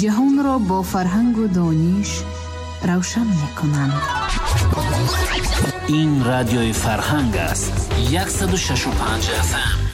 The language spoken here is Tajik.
ҷаҳонро бо фарҳангу дониш равшан мекунанд. ин радиои Фарҳанг аст. 106.5 FM.